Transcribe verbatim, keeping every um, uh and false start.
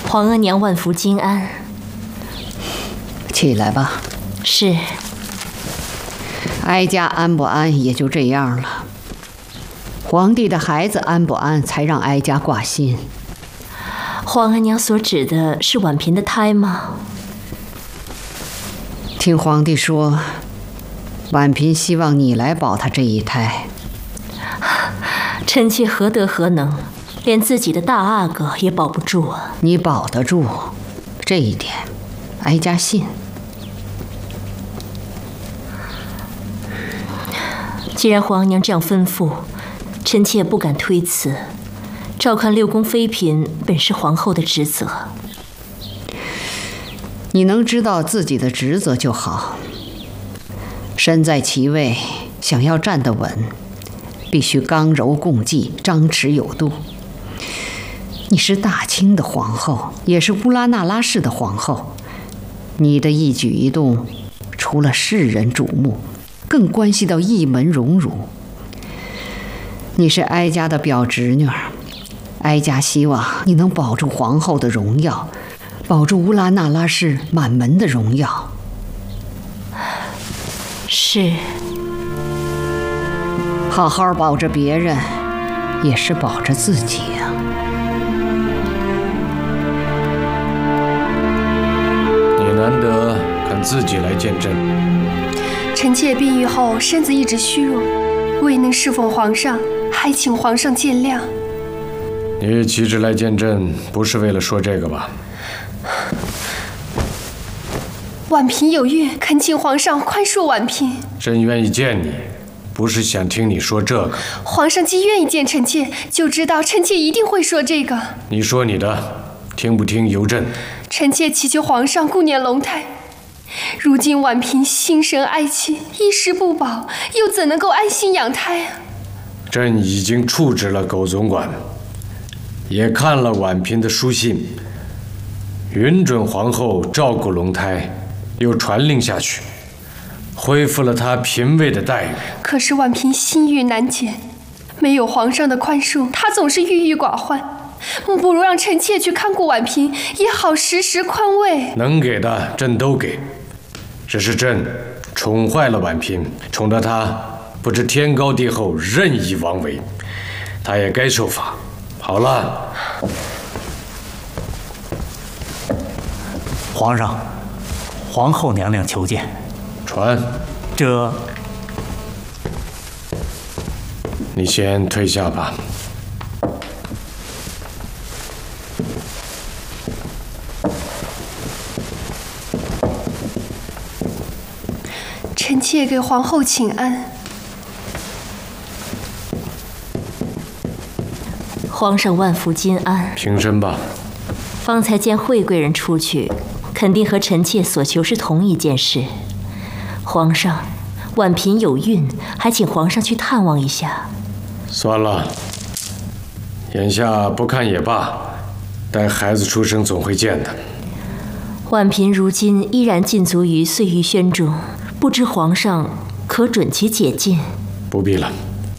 皇额娘万福金安。 起来吧。 是。 哀家安不安也就这样了。皇帝的孩子安不安，才让哀家挂心。 皇额娘所指的是婉嫔的胎吗？ 听皇帝说，婉嫔希望你来保她这一胎。 臣妾何德何能，连自己的大阿哥也保不住啊！ 你保得住，这一点，哀家信。 既然皇额娘这样吩咐，臣妾不敢推辞。照看六宫妃嫔，本是皇后的职责。 你能知道自己的职责就好。身在其位，想要站得稳，必须刚柔共济，张弛有度。你是大清的皇后，也是乌拉那拉氏的皇后，你的一举一动，除了世人瞩目，更关系到一门荣辱。你是哀家的表侄女儿，哀家希望你能保住皇后的荣耀，保住乌拉那拉氏满门的荣耀。 是。 好好保着别人，也是保着自己啊。 你难得肯自己来见朕。 臣妾病愈后身子一直虚弱，未能侍奉皇上，还请皇上见谅。 你岂止来见朕，不是为了说这个吧？ 婉嫔有孕，恳请皇上宽恕婉嫔。 朕愿意见你，不是想听你说这个。 皇上既愿意见臣妾，就知道臣妾一定会说这个。 你说你的，听不听由朕。 臣妾祈求皇上顾念龙胎。如今婉嫔心生哀戚，衣食不保，又怎能够安心养胎啊？ 朕已经处置了苟总管，也看了婉嫔的书信，允准皇后照顾龙胎，又传令下去，恢复了她嫔位的待遇。 可是婉嫔心郁难解，没有皇上的宽恕，她总是郁郁寡欢。不如让臣妾去看顾婉嫔，也好时时宽慰。 能给的朕都给，只是朕宠坏了婉嫔，宠得她不知天高地厚，任意妄为，她也该受罚。好了。 皇上，皇后娘娘求见。 传。 这…… 你先退下吧。 臣妾给皇后请安。 皇上万福金安。 平身吧。 方才见惠贵人出去，肯定和臣妾所求是同一件事。皇上，婉嫔有孕，还请皇上去探望一下。 算了，眼下不看也罢，待孩子出生总会见的。 婉嫔如今依然禁足于碎玉轩中，不知皇上可准其解禁？ 不必了。